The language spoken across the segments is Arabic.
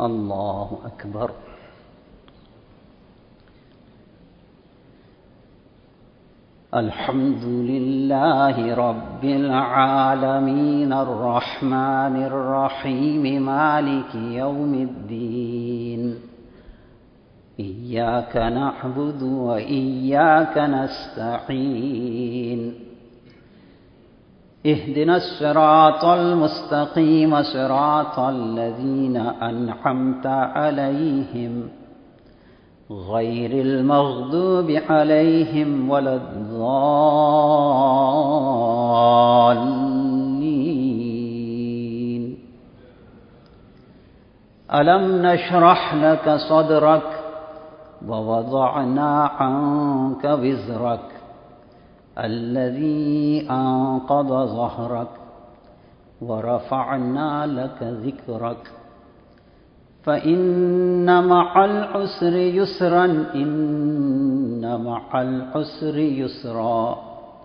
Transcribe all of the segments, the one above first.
الله أكبر. الحمد لله رب العالمين الرحمن الرحيم مالك يوم الدين. إياك نعبد وإياك نستعين. اهدنا الصراط المستقيم صراط الذين أنعمت عليهم غير المغضوب عليهم ولا الضالين. ألم نشرح لك صدرك ووضعنا عنك وزرك الذي أنقض ظهرك ورفعنا لك ذكرك فإن مع العسر يسرا إن مع العسر يسرا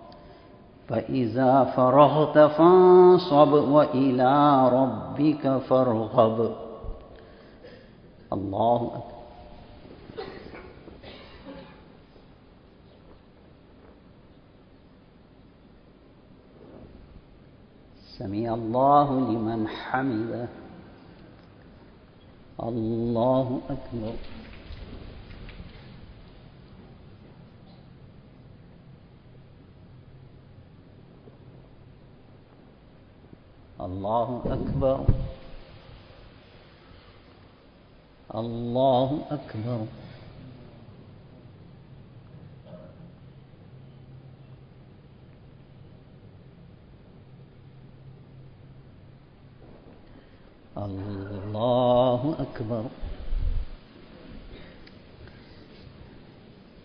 فإذا فرغت فانصب وإلى ربك فارغب. الله أكبر. سمع الله لمن حمده. الله أكبر. الله أكبر. الله أكبر. الله أكبر.